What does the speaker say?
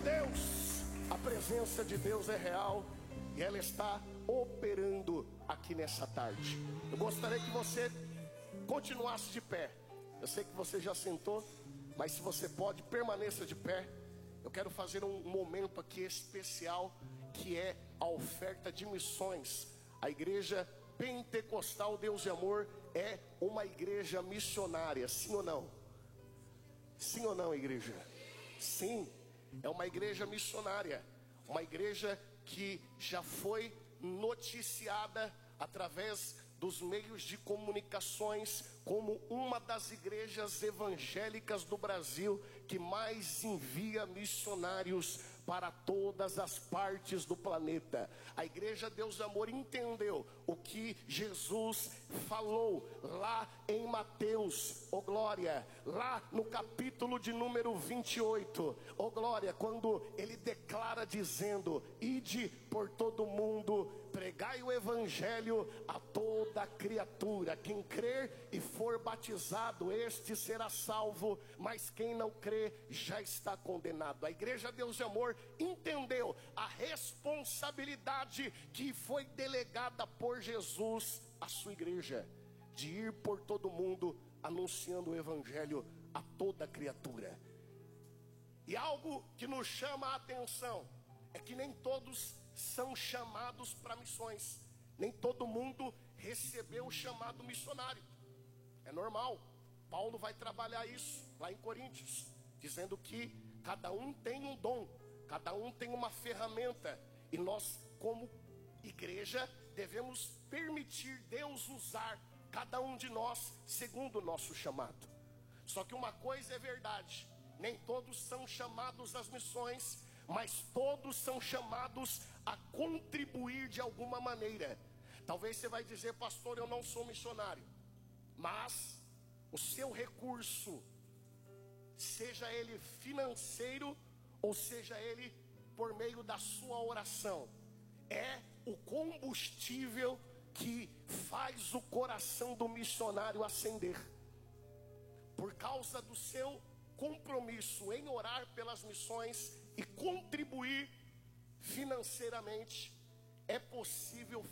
Deus, a presença de Deus é real e ela está operando aqui nessa tarde. Eu gostaria que você continuasse de pé. Eu sei que você já sentou, mas se você pode, permaneça de pé. Eu quero fazer um momento aqui especial, que é a oferta de missões. A igreja pentecostal Deus de Amor é uma igreja missionária, sim ou não? Sim ou não, igreja? Sim, é uma igreja missionária, uma igreja que já foi noticiada através dos meios de comunicações como uma das igrejas evangélicas do Brasil que mais envia missionários para todas as partes do planeta. A igreja Deus de Amor entendeu o que Jesus falou lá em Mateus, oh glória, lá no capítulo de número 28, oh glória, quando ele declara dizendo: ide por todo mundo, pregai o evangelho a toda criatura. Quem crer e for batizado, este será salvo, mas quem não crer já está condenado. A igreja Deus de Amor entendeu a responsabilidade que foi delegada por Jesus à sua igreja, de ir por todo mundo anunciando o evangelho a toda criatura. E algo que nos chama a atenção é que nem todos são chamados para missões. Nem todo mundo recebeu o chamado missionário. É normal. Paulo vai trabalhar isso lá em Coríntios, dizendo que cada um tem um dom, cada um tem uma ferramenta, e nós, como igreja, devemos permitir Deus usar cada um de nós segundo o nosso chamado. Só que uma coisa é verdade: nem todos são chamados às missões, mas todos são chamados a contribuir de alguma maneira. Talvez você vai dizer: pastor, eu não sou missionário. Mas o seu recurso, seja ele financeiro ou seja ele por meio da sua oração, é o combustível que faz o coração do missionário acender. Por causa do seu compromisso em orar pelas missões e contribuir financeiramente, é possível